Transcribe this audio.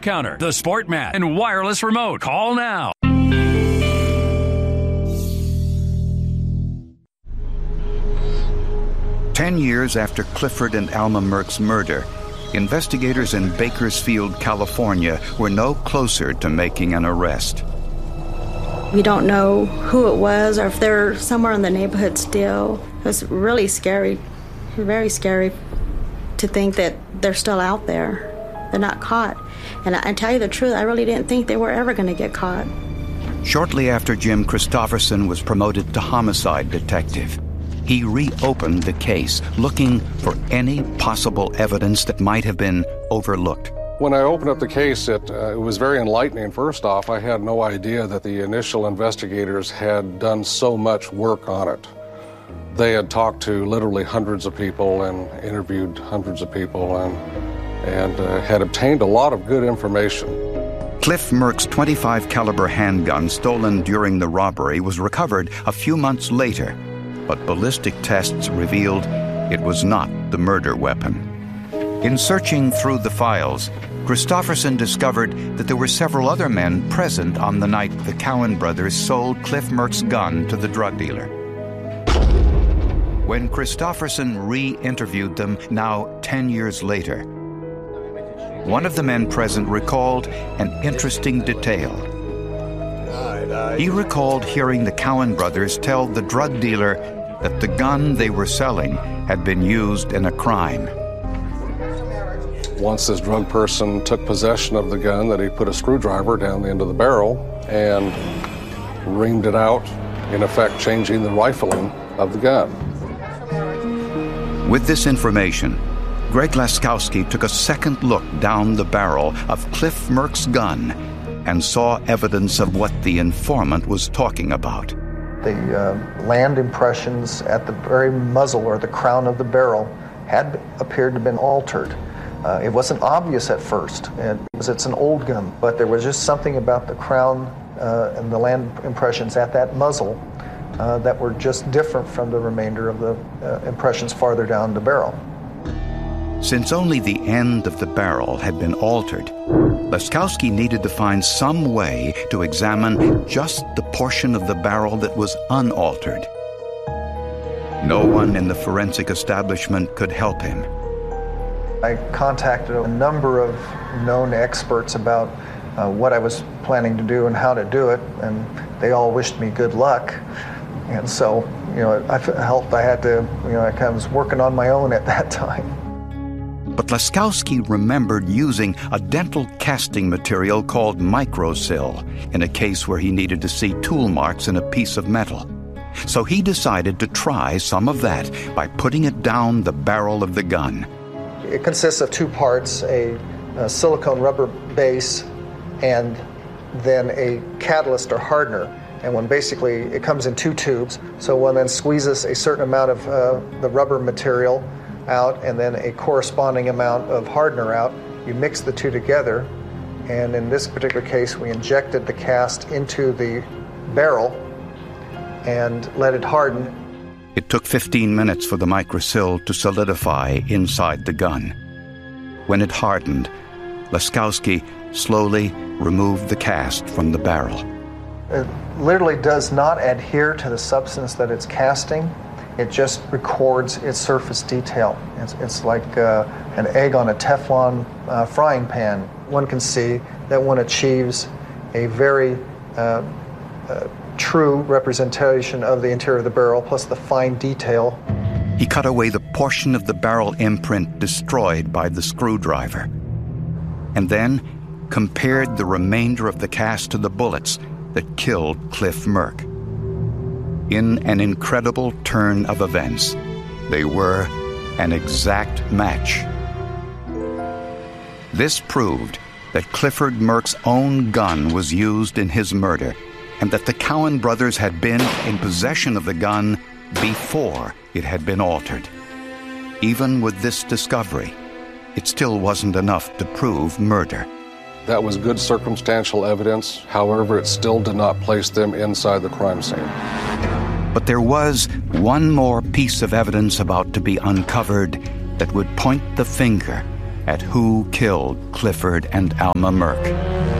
counter, the sport mat, and wireless remote. Call now. Ten years after Clifford and Alma Merck's murder, investigators in Bakersfield, California, were no closer to making an arrest. We don't know who it was or if they're somewhere in the neighborhood still. It was really scary, very scary to think that they're still out there. They're not caught. And I tell you the truth, I really didn't think they were ever going to get caught. Shortly after Jim Christofferson was promoted to homicide detective, he reopened the case, looking for any possible evidence that might have been overlooked. When I opened up the case, it was very enlightening. First off, I had no idea that the initial investigators had done so much work on it. They had talked to literally hundreds of people and interviewed hundreds of people and had obtained a lot of good information. Cliff Merck's .25 caliber handgun stolen during the robbery was recovered a few months later, but ballistic tests revealed it was not the murder weapon. In searching through the files, Christofferson discovered that there were several other men present on the night the Cowan brothers sold Cliff Merck's gun to the drug dealer. When Christofferson re-interviewed them now 10 years later, one of the men present recalled an interesting detail. He recalled hearing the Cowan brothers tell the drug dealer that the gun they were selling had been used in a crime. Once this drug person took possession of the gun, that he put a screwdriver down the end of the barrel and reamed it out, in effect changing the rifling of the gun. With this information, Greg Laskowski took a second look down the barrel of Cliff Merck's gun and saw evidence of what the informant was talking about. The land impressions at the very muzzle or the crown of the barrel had appeared to have been altered. It wasn't obvious at first, it's an old gun, but there was just something about the crown and the land impressions at that muzzle that were just different from the remainder of the impressions farther down the barrel. Since only the end of the barrel had been altered, Laskowski needed to find some way to examine just the portion of the barrel that was unaltered. No one in the forensic establishment could help him. I contacted a number of known experts about what I was planning to do and how to do it, and they all wished me good luck. And so, I felt I had to, I kind of was working on my own at that time. But Laskowski remembered using a dental casting material called microsil in a case where he needed to see tool marks in a piece of metal. So he decided to try some of that by putting it down the barrel of the gun. It consists of two parts, a silicone rubber base and then a catalyst or hardener. And when basically it comes in two tubes, so one then squeezes a certain amount of the rubber material out and then a corresponding amount of hardener out, you mix the two together, and in this particular case we injected the cast into the barrel and let it harden. It took 15 minutes for the microsil to solidify inside the gun. When it hardened, Laskowski slowly removed the cast from the barrel. It literally does not adhere to the substance that it's casting. It just records its surface detail. It's like an egg on a Teflon frying pan. One can see that one achieves a very true representation of the interior of the barrel, plus the fine detail. He cut away the portion of the barrel imprint destroyed by the screwdriver, and then compared the remainder of the cast to the bullets that killed Cliff Merck. In an incredible turn of events, they were an exact match. This proved that Clifford Merck's own gun was used in his murder, and that the Cowan brothers had been in possession of the gun before it had been altered. Even with this discovery, it still wasn't enough to prove murder. That was good circumstantial evidence. However, it still did not place them inside the crime scene. But there was one more piece of evidence about to be uncovered that would point the finger at who killed Clifford and Alma Merck.